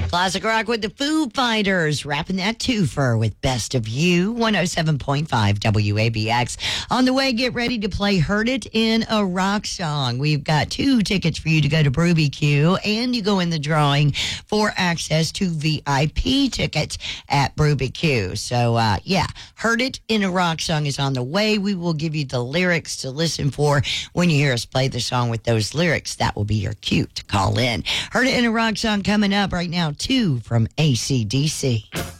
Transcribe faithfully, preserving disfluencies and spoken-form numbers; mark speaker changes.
Speaker 1: Classic rock with the Foo Fighters, wrapping that twofer with Best of You, one oh seven point five W A B X. On the way, get ready to play Heard It in a Rock Song. We've got two tickets for you to go to Brewbie Q, and you go in the drawing for access to V I P tickets at Brewbie Q. So, uh, yeah, Heard It in a Rock Song is on the way. We will give you the lyrics to listen for when you hear us play the song with those lyrics. That will be your cue to call in. Heard It in a Rock Song coming up right now, too, from A C D C.